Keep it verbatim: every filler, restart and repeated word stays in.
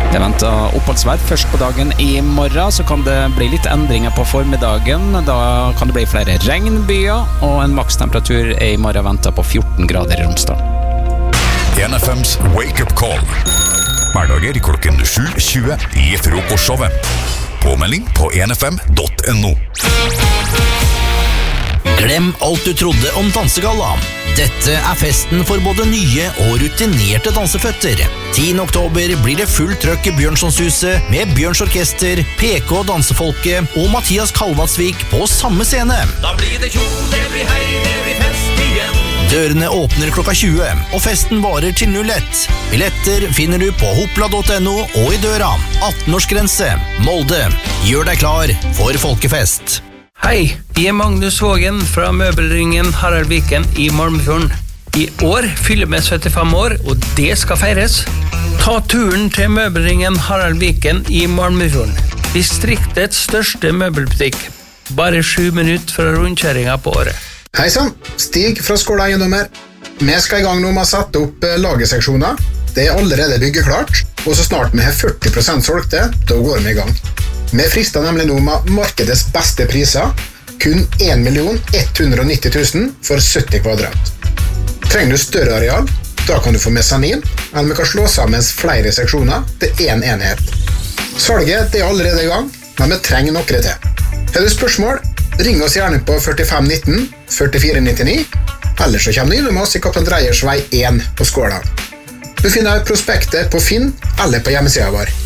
Det venter oppholdsvær først på dagen i morgen, så kan det bli litt endringer på formiddagen. Da kan det bli flere regnbyer, og en makstemperatur er i morgen ventet på fjorten grader i Romsdal. N F M's Wake Up Call. Hverdager klokken sju tjue i frokostshowet. Påmelding på n f m punktum n o. Glem alt du trodde om dansegalla. Dette er festen for både nye og rutinerte danseføtter. tiende oktober blir det full trøkk i Bjørnsonshuset med Bjørns Orkester, P K Dansefolket og Mathias Kalvatsvik på samme scene. Da blir det kjol, det blir hei, det blir fest igjen. Dørene åpner klokka tjue, og festen varer til null ett. Billetter finner du på hopla punktum no og i døra. atten-årsgrense. Molde. Gjør deg klar for folkefest. Hei, jeg er Magnus Vågen fra Møbelringen Harald Viken i Malmefjorden. I år fyller vi syttifem år, og det skal feires. Ta turen til Møbelringen Harald Viken i Malmefjorden. Distriktets største møbelbutikk. Bare sju minutter fra rundkjøringen på året. Hei sann, Stig fra Skåla Eiendommer. Vi skal i gang nå med å sette opp lagerseksjoner. Det er allerede byggeklart, og så snart vi har førti prosent solgte, da går vi i gang. Vi frister nemlig nå med markedets beste priser, kun en million ett hundre og nitti tusen for sytti kvadrat. Trenger du større areal? Da kan du få mesanin, eller vi kan slå sammen flere seksjoner til en enhet. Salget det er allerede i gang, men vi trenger noe til. Har du spørsmål? Ring oss gjerne på førtifem nitten førtifire nittini, eller så kommer du innom oss i Kaptein Dreyers vei én på Skåla. Du finner prospektet på Finn eller på hjemmesiden vår.